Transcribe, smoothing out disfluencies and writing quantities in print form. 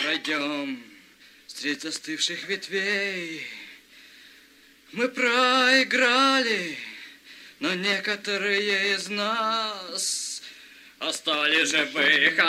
пройдем средь застывших ветвей. Мы проиграли, но некоторые из нас остались живых.